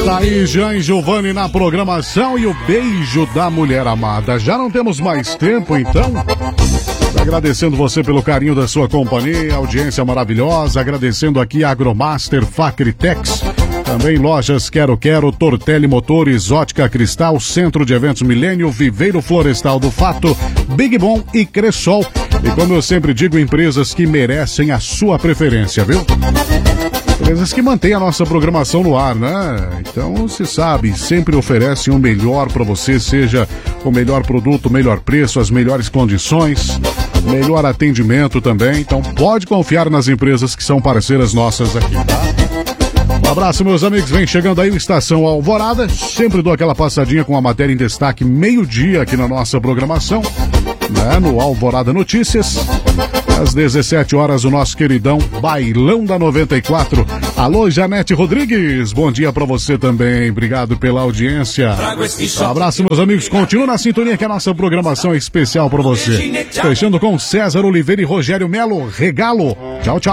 Tá aí Jean e Giovanni na programação e o beijo da mulher amada. Já não temos mais tempo, então? Agradecendo você pelo carinho da sua companhia, audiência maravilhosa, agradecendo aqui a Agromaster, Facritex, também lojas Quero Quero, Tortelli Motores, Ótica Cristal, Centro de Eventos Milênio, Viveiro Florestal do Fato, Big Bom e Cressol. E como eu sempre digo, empresas que merecem a sua preferência, viu? Empresas que mantêm a nossa programação no ar, né? Então, se sabe, sempre oferecem o melhor para você, seja o melhor produto, o melhor preço, as melhores condições, melhor atendimento também. Então, pode confiar nas empresas que são parceiras nossas aqui, tá? Um abraço, meus amigos. Vem chegando aí o Estação Alvorada. Sempre dou aquela passadinha com a matéria em destaque meio-dia aqui na nossa programação, né? No Alvorada Notícias. Às 17 horas, o nosso queridão Bailão da 94. Alô, Janete Rodrigues. Bom dia pra você também. Obrigado pela audiência. Um abraço, meus amigos. Continua na sintonia que a nossa programação é especial pra você. Fechando com César Oliveira e Rogério Melo. Regalo. Tchau, tchau.